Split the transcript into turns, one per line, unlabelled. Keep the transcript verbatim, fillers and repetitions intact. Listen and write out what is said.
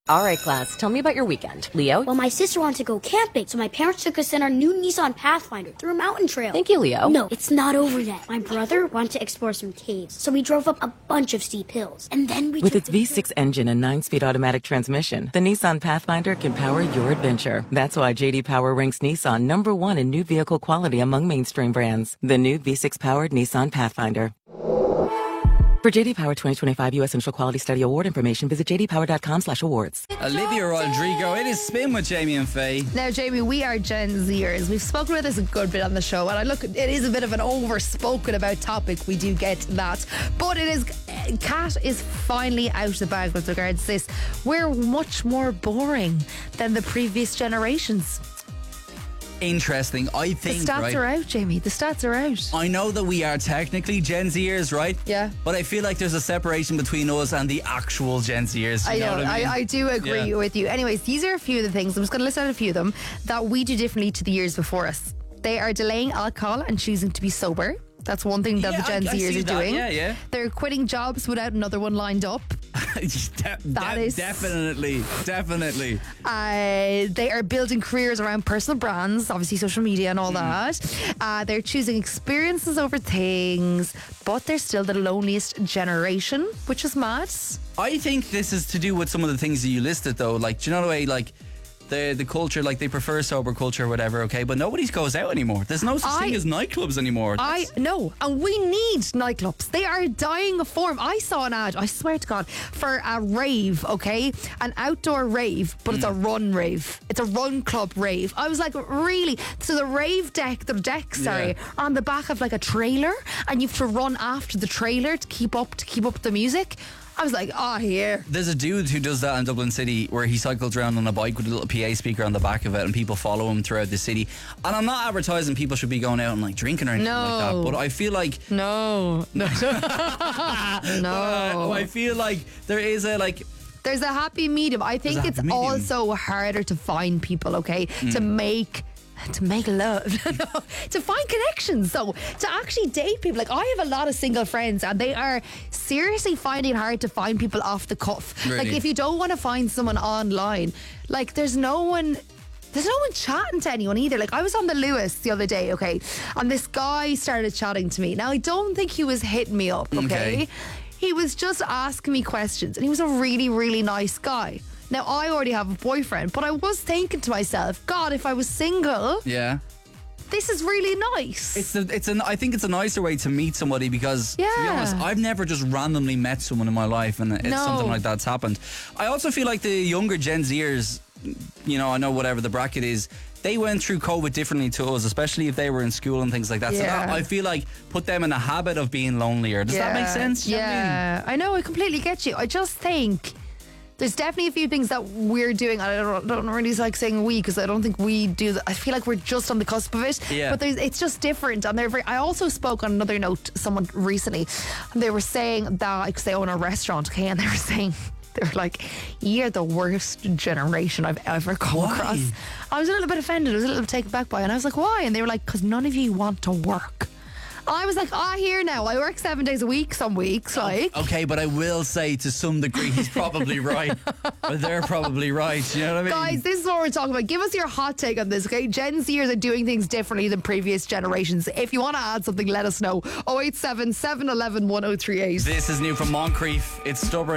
All right, class, tell me about your weekend. Leo?
Well, my sister wanted to go camping, so my parents took us in our new Nissan Pathfinder through a mountain trail.
Thank you, Leo.
No, it's not over yet. My brother wanted to explore some caves, so we drove up a bunch of steep hills. And then we
With
took
its V six engine and nine-speed automatic transmission, the Nissan Pathfinder can power your adventure. That's why J D Power ranks Nissan number one in new vehicle quality among mainstream brands. The new V six-powered Nissan Pathfinder. For J D Power twenty twenty-five U S Initial Quality Study Award information, visit j d power dot com slash awards.
Olivia Rodrigo, it is Spin with Jamie and Faye.
Now, Jamie, we are Gen Zers. We've spoken about this a good bit on the show, and I look, it is a bit of an overspoken about topic. We do get that, but it is. Kat is finally out of the bag with regards to this. We're much more boring than the previous generations.
Interesting. I
The
think,
stats
right,
are out, Jamie. The stats are out.
I know that we are technically Gen Zers, right?
Yeah.
But I feel like there's a separation between us and the actual Gen Zers. You
I know,
know what I mean?
I, I do agree
Yeah.
with you. Anyways, these are a few of the things. I'm just going to list out a few of them that we do differently to the years before us. They are delaying alcohol and choosing to be sober. That's one thing that
Yeah,
the Gen
I- I
Zers
see
are
that.
doing.
Yeah, yeah.
They're quitting jobs without another one lined up.
De-
That
de-
is-
definitely, definitely.
Uh, they are building careers around personal brands, obviously social media and all that. Uh, they're choosing experiences over things, but they're still the loneliest generation, which is mad.
I think this is to do with some of the things that you listed, though. Like, do you know the way, like, the the culture, like they prefer sober culture or whatever, okay? But nobody goes out anymore. There's no such
I-
thing as nightclubs anymore.
I know, and we need nightclubs. They are dying of form. I saw an ad, I swear to God, for a rave, okay? An outdoor rave, but it's a run rave. It's a run club rave. I was like, really? So the rave deck, the deck, sorry,
Yeah.
are on the back of like a trailer, and you have to run after the trailer to keep up to keep up the music. I was like, oh, here.
There's a dude who does that in Dublin City where he cycles around on a bike with a little P A speaker on the back of it and people follow him throughout the city. And I'm not advertising people should be going out and like drinking or anything
No.
like that, but I feel like
No, no, no.
uh, I feel like there is a like
There's a happy medium. I think
a
it's
happy medium.
also harder to find people, okay? To make to make love. To find connections. So to actually date people. Like, I have a lot of single friends and they are seriously finding it hard to find people off the cuff.
Really?
Like, if you don't want to find someone online, like there's no one There's no one chatting to anyone either. Like, I was on the Lewis the other day, okay, and this guy started chatting to me. Now, I don't think he was hitting me up, okay?
Okay.
He was just asking me questions, and he was a really, really nice guy. Now, I already have a boyfriend, but I was thinking to myself, God, if I was single,
yeah.
this is really nice.
It's a, it's an I think it's a nicer way to meet somebody because to be
Yeah.
honest, I've never just randomly met someone in my life and it's
No.
something like that's happened. I also feel like the younger Gen Zers, you know, I know whatever the bracket is, they went through COVID differently to us, especially if they were in school and things like that. So
Yeah.
that, I feel like put them in a habit of being lonelier. Does that make sense? Do you know what I mean?
Yeah, I know. I completely get you. I just think there's definitely a few things that we're doing. I don't, don't really like saying we because I don't think we do that. I feel like we're just on the cusp of it.
Yeah.
But there's, it's just different. And they're very, I also spoke on another note to someone recently, and they were saying that because they own a restaurant, okay, and they were saying. They were like, you're the worst generation I've ever come
Why?
across. I was a little bit offended. I was a little bit taken back by it. And I was like, why? And they were like, because none of you want to work. I was like, ah, here now. I work seven days a week some weeks, like.
Okay, but I will say to some degree he's probably right. But they're probably right. You know what I mean?
Guys, this is what we're talking about. Give us your hot take on this, okay? Gen Zers are doing things differently than previous generations. If you want to add something, let us know. oh eight seven, seven one one, one oh three eight.
This is new from Moncrief. It's Stubborn.